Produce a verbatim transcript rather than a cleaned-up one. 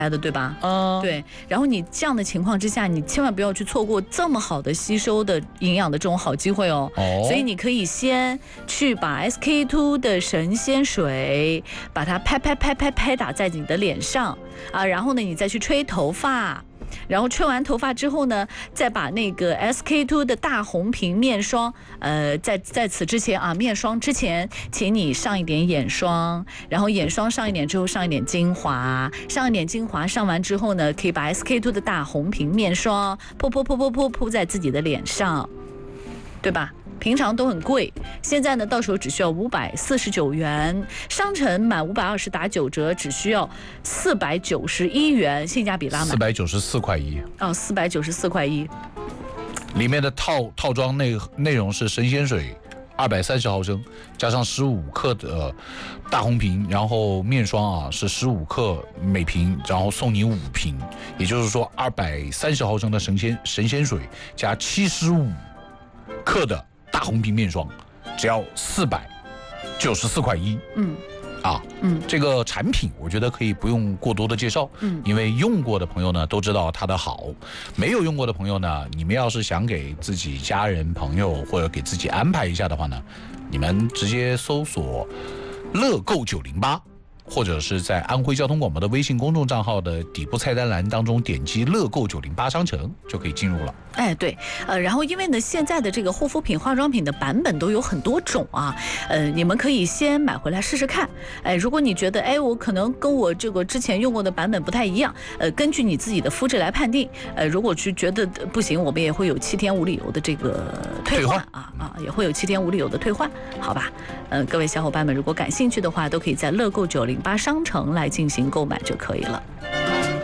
来的，对吧？ 嗯， 对。然后你这样的情况之下，你千万不要去错过这么好的吸收的营养的这种好机会哦。 哦， 所以你可以先去把 S K two 的神仙水，把它拍拍拍拍拍打在你的脸上啊，然后呢，你再去吹头发。然后吹完头发之后呢，再把那个 S K two 的大红瓶面霜，呃，在在此之前啊，面霜之前，请你上一点眼霜，然后眼霜上一点之后，上一点精华，上一点精华，上完之后呢，可以把 S K two 的大红瓶面霜扑扑扑扑扑扑在自己的脸上，对吧？平常都很贵，现在呢，到时候只需要五百四十九元，商城满五百二十打九折，只需要四百九十一元，性价比拉满。 四百九十四块一。 哦，四百九十四块一。 里面的套套装内内容是神仙水二百三十毫升，加上十五克的大红瓶，然后面霜啊是十五克每瓶，然后送你五瓶，也就是说二百三十毫升的神仙神仙水加七十五克的大红瓶面霜，只要四百九十四块一。 嗯。 啊， 嗯， 这个产品我觉得可以不用过多的介绍， 嗯， 因为用过的朋友呢都知道它的好，没有用过的朋友呢，你们要是想给自己家人朋友或者给自己安排一下的话呢，你们直接搜索乐购九零八。或者是在安徽交通广播的微信公众账号的底部菜单栏当中点击乐购九零八商城就可以进入了。 哎，对，呃，然后因为呢，现在的这个护肤品、化妆品的版本都有很多种啊，呃，你们可以先买回来试试看。哎，如果你觉得，哎，我可能跟我这个之前用过的版本不太一样，呃，根据你自己的肤质来判定。呃，如果是觉得不行，我们也会有七天无理由的这个退换啊啊，也会有七天无理由的退换，好吧？呃，各位小伙伴们，如果感兴趣的话，都可以在乐购九零八商城来进行购买就可以了。